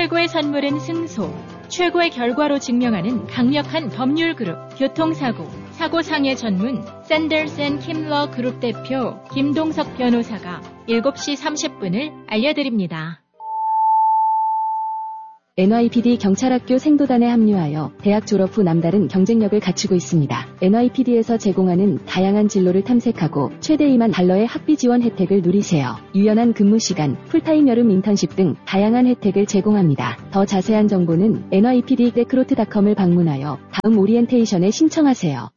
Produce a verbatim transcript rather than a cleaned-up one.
최고의 선물은 승소. 최고의 결과로 증명하는 강력한 법률 그룹. 교통사고, 사고상해 전문 샌더스 앤 킴러 그룹 대표 김동석 변호사가 일곱 시 삼십 분을 알려드립니다. 엔와이피디 경찰학교 생도단에 합류하여 대학 졸업 후 남다른 경쟁력을 갖추고 있습니다. 엔와이피디에서 제공하는 다양한 진로를 탐색하고 최대 이만 달러의 학비 지원 혜택을 누리세요. 유연한 근무 시간, 풀타임 여름 인턴십 등 다양한 혜택을 제공합니다. 더 자세한 정보는 엔와이피디 레크루트 닷컴을 방문하여 다음 오리엔테이션에 신청하세요.